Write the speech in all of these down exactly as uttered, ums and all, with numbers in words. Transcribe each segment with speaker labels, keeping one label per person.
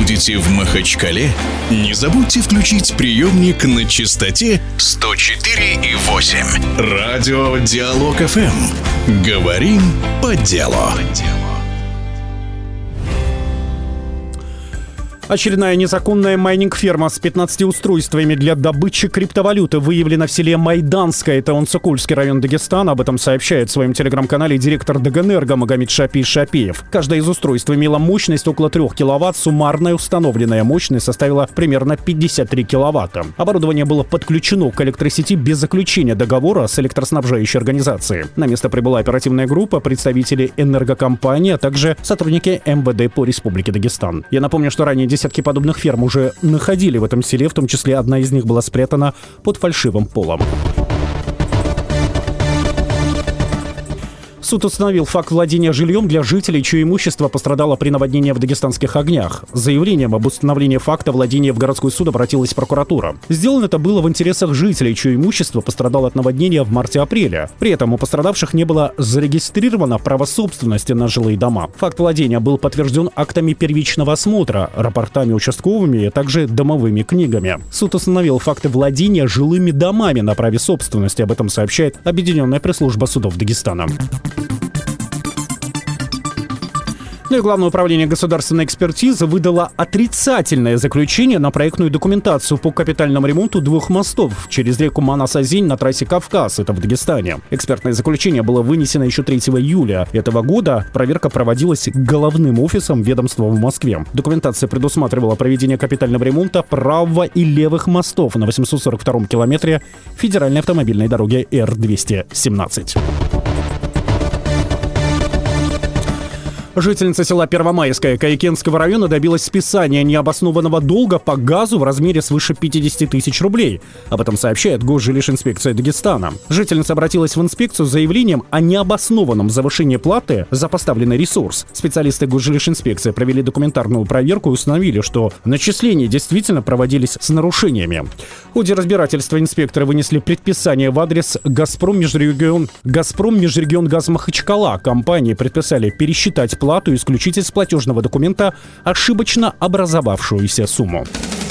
Speaker 1: будете в Махачкале, не забудьте включить приемник на частоте сто четыре и восемь. Радио Диалог эф эм. Говорим по делу.
Speaker 2: Очередная незаконная майнинг-ферма с пятнадцатью устройствами для добычи криптовалюты выявлена в селе Майданское, это Онцукульский район Дагестана. Об этом сообщает в своем телеграм-канале директор Дагэнерго Магомед Шапи Шапиев. Каждое из устройств имело мощность около трех киловатт, суммарная установленная мощность составила примерно пятьдесят три киловатта. Оборудование было подключено к электросети без заключения договора с электроснабжающей организацией. На место прибыла оперативная группа, представители энергокомпании, а также сотрудники эм вэ дэ по Республике Дагестан. Я напомню, что ранее десятки подобных ферм уже находили в этом селе, в том числе одна из них была спрятана под фальшивым полом. Суд установил факт владения жильем для жителей, чье имущество пострадало при наводнении в Дагестанских Огнях. С заявлением об установлении факта владения в городской суд обратилась прокуратура. Сделано это было в интересах жителей, чье имущество пострадало от наводнения в марте-апреле. При этом у пострадавших не было зарегистрировано право собственности на жилые дома. Факт владения был подтвержден актами первичного осмотра, рапортами участковыми, а также домовыми книгами. Суд установил факты владения жилыми домами на праве собственности. Об этом сообщает Объединенная пресс-служба судов Дагестана. Ну и Главное управление государственной экспертизы выдало отрицательное заключение на проектную документацию по капитальному ремонту двух мостов через реку Манас-Азень на трассе Кавказ, это в Дагестане. Экспертное заключение было вынесено еще третьего июля этого года. Проверка проводилась головным офисом ведомства в Москве. Документация предусматривала проведение капитального ремонта правого и левых мостов на восемьсот сорок втором километре федеральной автомобильной дороги Р двести семнадцать. Жительница села Первомайское Каикенского района добилась списания необоснованного долга по газу в размере свыше пятьдесят тысяч рублей. Об этом сообщает Госжилищинспекция Дагестана. Жительница обратилась в инспекцию с заявлением о необоснованном завышении платы за поставленный ресурс. Специалисты Госжилищинспекции провели документарную проверку и установили, что начисления действительно проводились с нарушениями. В ходе разбирательства инспекторы вынесли предписание в адрес «Газпром Межрегион», «Газпром Межрегионгаз Махачкала». Компании предписали пересчитать плату и исключить из платежного документа ошибочно образовавшуюся сумму.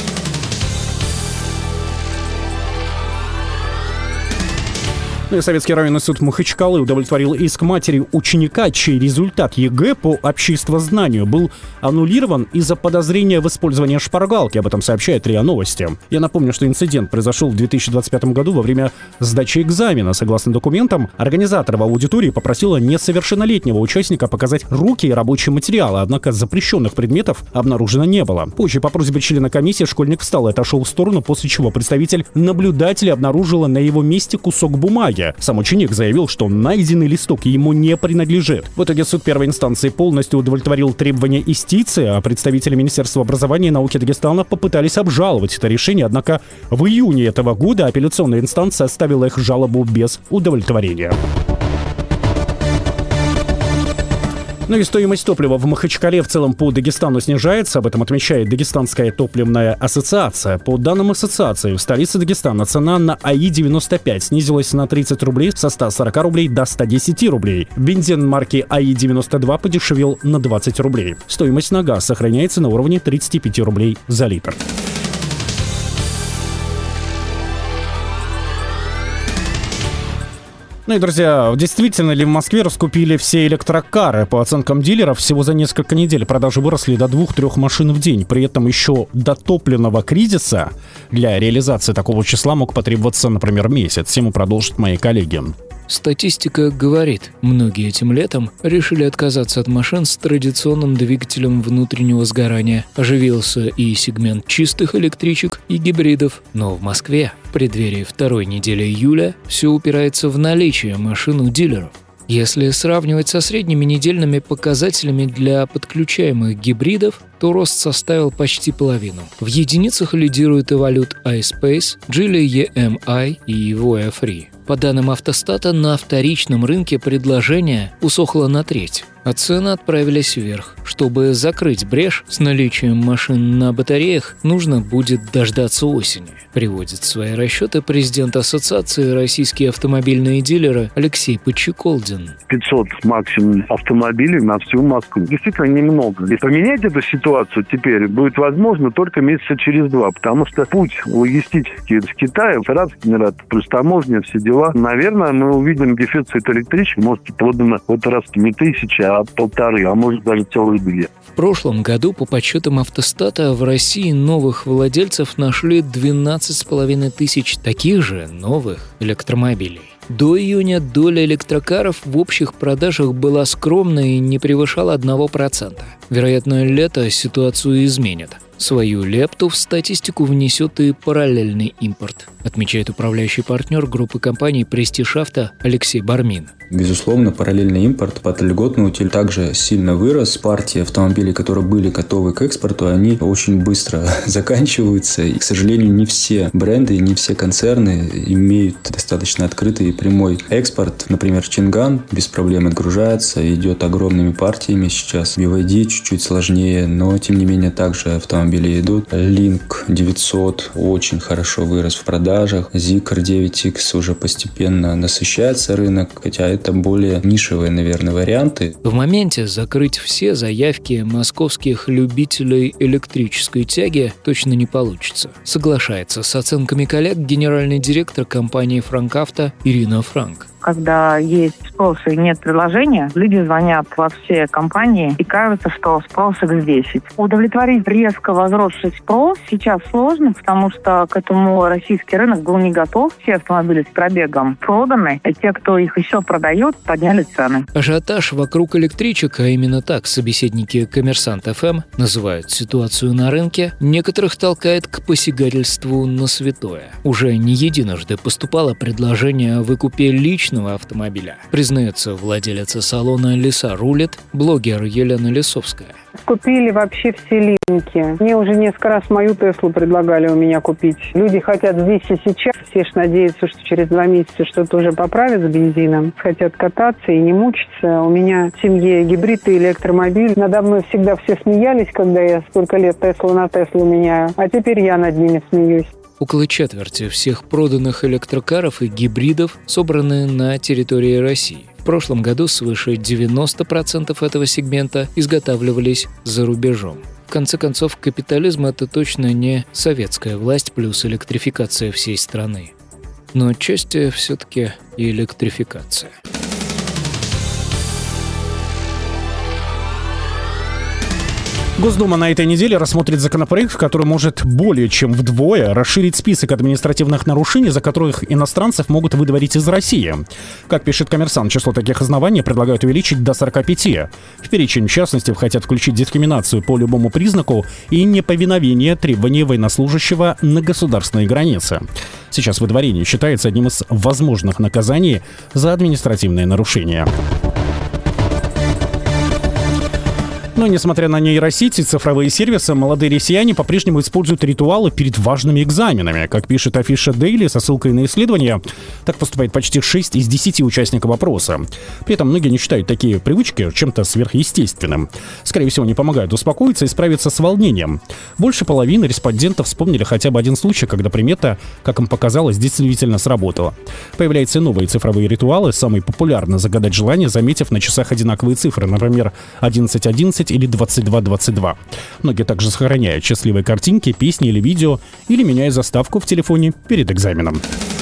Speaker 2: Ну и Советский районный суд Махачкалы удовлетворил иск матери ученика, чей результат ЕГЭ по обществознанию был аннулирован из-за подозрения в использовании шпаргалки. Об этом сообщает РИА Новости. Я напомню, что инцидент произошел в две тысячи двадцать пятом году во время сдачи экзамена. Согласно документам, организатор в аудитории попросила несовершеннолетнего участника показать руки и рабочие материалы, однако запрещенных предметов обнаружено не было. Позже по просьбе члена комиссии школьник встал и отошел в сторону, после чего представитель наблюдателя обнаружила на его месте кусок бумаги. Сам ученик заявил, что найденный листок ему не принадлежит. В итоге суд первой инстанции полностью удовлетворил требования истицы, а представители Министерства образования и науки Дагестана попытались обжаловать это решение, однако в июне этого года апелляционная инстанция оставила их жалобу без удовлетворения. Ну и стоимость топлива в Махачкале в целом по Дагестану снижается. Об этом отмечает Дагестанская топливная ассоциация. По данным ассоциации, в столице Дагестана цена на А И девяносто пять снизилась на тридцать рублей со ста сорока рублей до ста десяти рублей. Бензин марки А И девяносто два подешевел на двадцать рублей. Стоимость на газ сохраняется на уровне тридцати пяти рублей за литр. Ну и, друзья, действительно ли в Москве раскупили все электрокары? По оценкам дилеров, всего за несколько недель продажи выросли до двух-трех машин в день. При этом еще до топливного кризиса для реализации такого числа мог потребоваться, например, месяц. Тему продолжат мои коллеги.
Speaker 3: Статистика говорит, многие этим летом решили отказаться от машин с традиционным двигателем внутреннего сгорания. Оживился и сегмент чистых электричек и гибридов. Но в Москве в преддверии второй недели июля все упирается в наличие машин у дилеров. Если сравнивать со средними недельными показателями для подключаемых гибридов, то рост составил почти половину. В единицах лидируют Evolute iSpace, Geely и эм ай и Voya Free. По данным Автостата, на вторичном рынке предложение усохло на треть. а цены отправились вверх. Чтобы закрыть брешь с наличием машин на батареях, нужно будет дождаться осени, приводит в свои расчеты президент Ассоциации «Российские автомобильные дилеры» Алексей Подчеколдин.
Speaker 4: пятьсот максимум автомобилей на всю Москву. Действительно немного. И поменять эту ситуацию теперь будет возможно только месяца через два, потому что путь логистический из Китая, Арабские Эмираты, плюс таможня, все дела. Наверное, мы увидим дефицит электричек, может, продано вот раз не тысячи, а полторы, а может даже целые две.
Speaker 3: В прошлом году, по подсчетам Автостата, в России новых владельцев нашли двенадцать с половиной тысяч таких же новых электромобилей. До июня доля электрокаров в общих продажах была скромной и не превышала одного процента. Вероятно, лето ситуацию изменит. Свою лепту в статистику внесет и параллельный импорт, отмечает управляющий партнер группы компаний «Престиж Авто» Алексей Бармин.
Speaker 5: Безусловно, параллельный импорт под льготную утиль также сильно вырос. Партии автомобилей, которые были готовы к экспорту, они очень быстро заканчиваются. И, к сожалению, не все бренды, не все концерны имеют достаточно открытый и прямой экспорт. Например, Чинган без проблем отгружается, идет огромными партиями сейчас. би вай ди чуть-чуть сложнее, но, тем не менее, также автомобили идут. Линк девятьсот очень хорошо вырос в продажах. Зикр девять икс уже постепенно насыщается рынок, хотя это более нишевые, наверное, варианты.
Speaker 3: В моменте закрыть все заявки московских любителей электрической тяги точно не получится. Соглашается с оценками коллег генеральный директор компании «Франкавто» Ирина Франк.
Speaker 6: Когда есть спрос и нет предложения, люди звонят во все компании, и кажется, что спрос икс десять. Удовлетворить резко возросший спрос сейчас сложно, потому что к этому российский рынок был не готов. Все автомобили с пробегом проданы, и те, кто их еще продает, подняли цены.
Speaker 3: Ажиотаж вокруг электричек, а именно так собеседники «Коммерсант эф эм» называют ситуацию на рынке, некоторых толкает к посягательству на святое. Уже не единожды поступало предложение о выкупе личного автомобиля, признается владелица салона «Лиса рулит», блогер Елена Лисовская.
Speaker 7: Купили вообще все линки. Мне уже несколько раз мою Теслу предлагали у меня купить. Люди хотят здесь и сейчас. Все ж надеются, что через два месяца что-то уже поправят с бензином. Хотят кататься и не мучиться. У меня в семье гибрид и электромобиль. Надо мной всегда все смеялись, когда я столько лет Теслу на Теслу меняю. А теперь я над ними смеюсь.
Speaker 3: Около четверти всех проданных электрокаров и гибридов собраны на территории России. В прошлом году свыше девяносто процентов этого сегмента изготавливались за рубежом. В конце концов, капитализм – это точно не советская власть плюс электрификация всей страны. Но отчасти все-таки и электрификация.
Speaker 2: Госдума на этой неделе рассмотрит законопроект, который может более чем вдвое расширить список административных нарушений, за которых иностранцев могут выдворить из России. Как пишет «Коммерсант», число таких оснований предлагают увеличить до сорока пяти. В перечень, в частности, хотят включить дискриминацию по любому признаку и неповиновение требований военнослужащего на государственной границе. Сейчас выдворение считается одним из возможных наказаний за административные нарушения. Но, несмотря на нейросети и цифровые сервисы, молодые россияне по-прежнему используют ритуалы перед важными экзаменами. Как пишет Афиша Дейли со ссылкой на исследование, так поступает почти шесть из десяти участников опроса. При этом многие не считают такие привычки чем-то сверхъестественным. Скорее всего, они помогают успокоиться и справиться с волнением. Больше половины респондентов вспомнили хотя бы один случай, когда примета, как им показалось, действительно сработала. Появляются новые цифровые ритуалы. Самый популярный — загадать желание, заметив на часах одинаковые цифры, например, одиннадцать одиннадцать или двадцать два двадцать два. Многие также сохраняют счастливые картинки, песни или видео, или меняют заставку в телефоне перед экзаменом.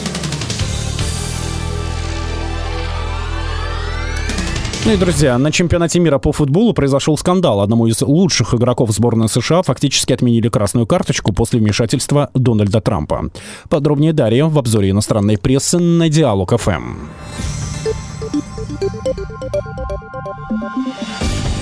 Speaker 2: Ну и, друзья, на чемпионате мира по футболу произошел скандал. Одному из лучших игроков сборной США фактически отменили красную карточку после вмешательства Дональда Трампа. Подробнее далее в обзоре иностранной прессы на Диалог эф эм.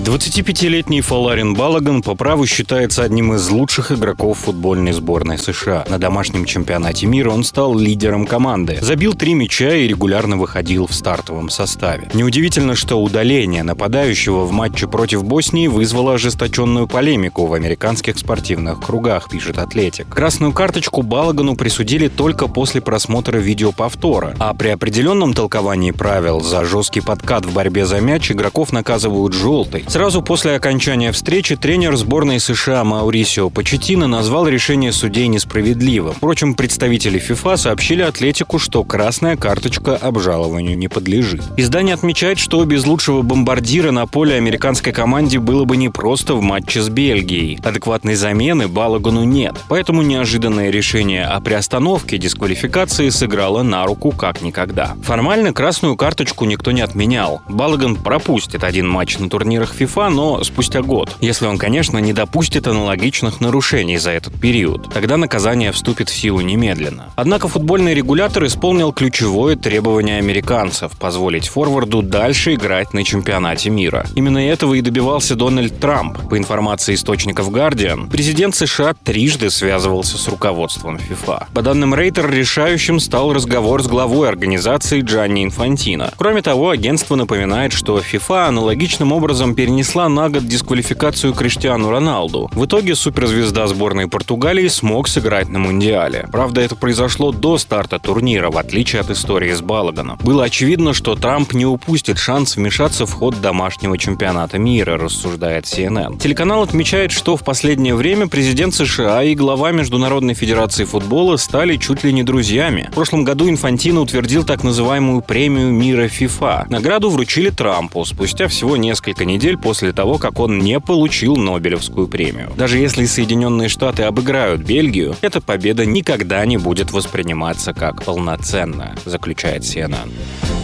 Speaker 8: двадцатипятилетний Фоларин Балаган по праву считается одним из лучших игроков футбольной сборной США. На домашнем чемпионате мира он стал лидером команды, забил три мяча и регулярно выходил в стартовом составе. Неудивительно, что удаление нападающего в матче против Боснии вызвало ожесточенную полемику в американских спортивных кругах, пишет Атлетик. Красную карточку Балагану присудили только после просмотра видеоповтора, а при определенном толковании правил за жесткий подкат в борьбе за мяч игроков наказывают желтой. Сразу после окончания встречи тренер сборной США Маурисио Почеттино назвал решение судей несправедливым. Впрочем, представители ФИФА сообщили Атлетику, что красная карточка обжалованию не подлежит. Издание отмечает, что без лучшего бомбардира на поле американской команде было бы непросто в матче с Бельгией. Адекватной замены Балагану нет, поэтому неожиданное решение о приостановке дисквалификации сыграло на руку как никогда. Формально красную карточку никто не отменял. Балаган пропустит один матч на турнирах ФИФА, но спустя год. Если он, конечно, не допустит аналогичных нарушений за этот период. Тогда наказание вступит в силу немедленно. Однако футбольный регулятор исполнил ключевое требование американцев – позволить форварду дальше играть на чемпионате мира. Именно этого и добивался Дональд Трамп. По информации источников Guardian, президент США трижды связывался с руководством ФИФА. По данным Рейтер, решающим стал разговор с главой организации Джанни Инфантино. Кроме того, агентство напоминает, что ФИФА аналогичным образом перенесла на год дисквалификацию Криштиану Роналду. В итоге суперзвезда сборной Португалии смог сыграть на Мундиале. Правда, это произошло до старта турнира, в отличие от истории с Балаганом. Было очевидно, что Трамп не упустит шанс вмешаться в ход домашнего чемпионата мира, рассуждает си эн эн. Телеканал отмечает, что в последнее время президент США и глава Международной федерации футбола стали чуть ли не друзьями. В прошлом году Инфантино утвердил так называемую премию мира ФИФА. Награду вручили Трампу спустя всего несколько недель после того, как он не получил Нобелевскую премию. Даже если Соединенные Штаты обыграют Бельгию, эта победа никогда не будет восприниматься как полноценная, заключает си эн эн.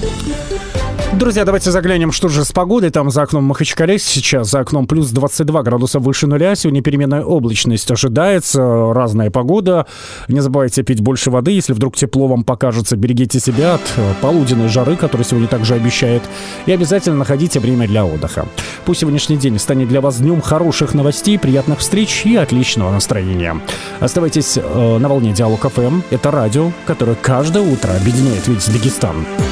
Speaker 2: Друзья, давайте заглянем, что же с погодой. Там за окном Махачкале сейчас, за окном плюс двадцать два градуса выше нуля. Сегодня переменная облачность ожидается, разная погода. Не забывайте пить больше воды. Если вдруг тепло вам покажется, берегите себя от полуденной жары, которая сегодня также обещает. И обязательно находите время для отдыха. Пусть сегодняшний день станет для вас днем хороших новостей, приятных встреч и отличного настроения. Оставайтесь э, на волне Диалог эф эм. Это радио, которое каждое утро объединяет весь Дагестан.